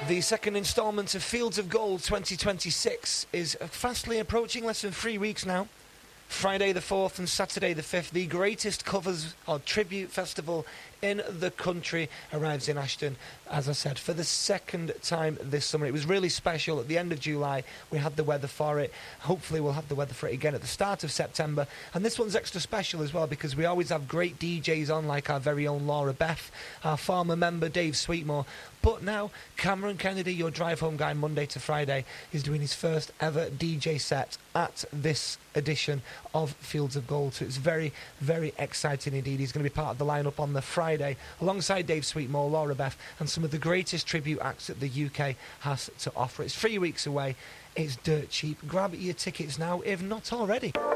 The second instalment of Fields of Gold 2026 is fastly approaching, less than 3 weeks now. Friday the 4th and Saturday the 5th, the greatest covers or tribute festival in the country arrives in Ashton, as I said, for the second time this summer. It was really special. At the end of July, we had the weather for it. Hopefully we'll have the weather for it again at the start of September. And this one's extra special as well because we always have great DJs on, like our very own Laura Beth, our former member Dave Sweetmore. But now, Cameron Kennedy, your drive home guy Monday to Friday, is doing his first ever DJ set at this edition of Fields of Gold. So it's very, very exciting indeed. He's going to be part of the lineup on the Friday, alongside Dave Sweetmore, Laura Beth, and some of the greatest tribute acts that the UK has to offer. It's 3 weeks away. It's dirt cheap. Grab your tickets now, if not already.